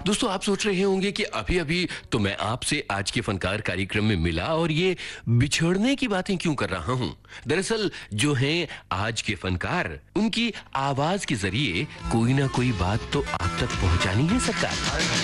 दोस्तों, आप सोच रहे होंगे कि अभी-अभी तो मैं आपसे आज के फनकार कार्यक्रम में मिला और ये बिछड़ने की बातें क्यों कर रहा हूं। दरअसल जो हैं आज के फनकार, उनकी आवाज के जरिए कोई ना कोई बात तो आप तक पहुंचानी है सरकार।